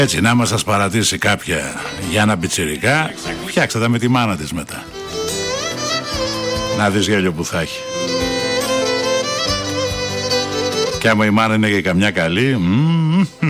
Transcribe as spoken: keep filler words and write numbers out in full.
Έτσι, να μας σας παρατήσει κάποια για ένα πιτσιρικά, φτιάξτε τα με τη μάνα της μετά. Να δεις γέλιο που θα έχει. Και άμα η μάνα είναι και καμιά καλή, μ,